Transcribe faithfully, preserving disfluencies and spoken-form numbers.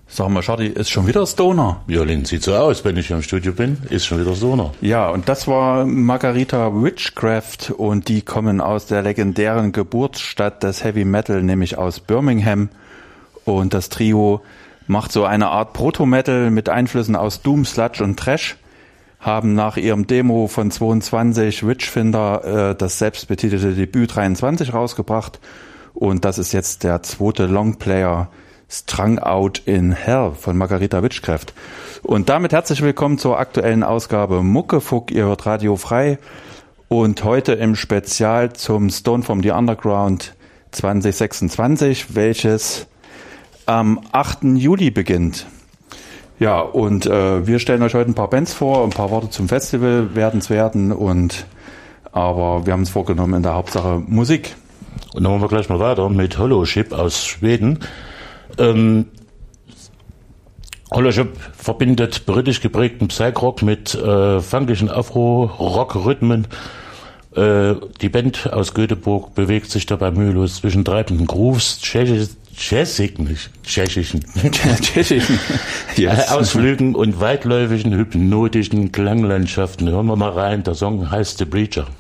Sag mal, Schadi, ist schon wieder Stoner? Ja, Lin, sieht so aus, wenn ich im Studio bin, ist schon wieder Stoner. Ja, und das war Margarita Witchcraft und die kommen aus der legendären Geburtsstadt des Heavy Metal, nämlich aus Birmingham. Und das Trio macht so eine Art Proto-Metal mit Einflüssen aus Doom, Sludge und Thrash, haben nach ihrem Demo von zweiundzwanzig Witchfinder äh, das selbstbetitelte Debüt dreiundzwanzig rausgebracht. Und das ist jetzt der zweite Longplayer Strung Out in Hell von Margarita Witchcraft. Und damit herzlich willkommen zur aktuellen Ausgabe Muckefuck. Ihr hört Radio Frei und heute im Spezial zum Stone from the Underground zwanzig sechsundzwanzig, welches am achten Juli beginnt. Ja, und äh, wir stellen euch heute ein paar Bands vor, ein paar Worte zum Festival werden es werden, und aber wir haben uns vorgenommen in der Hauptsache Musik. Und dann machen wir gleich mal weiter mit Holoship aus Schweden. Ähm, Holoship verbindet britisch geprägten Psych-Rock mit äh, funkischen Afro-Rock-Rhythmen. Äh, die Band aus Göteborg bewegt sich dabei mühelos zwischen treibenden Grooves, tschechisch, tschechischen, tschechischen, tschechischen yes. Ausflügen und weitläufigen hypnotischen Klanglandschaften. Hören wir mal rein, der Song heißt The Preacher.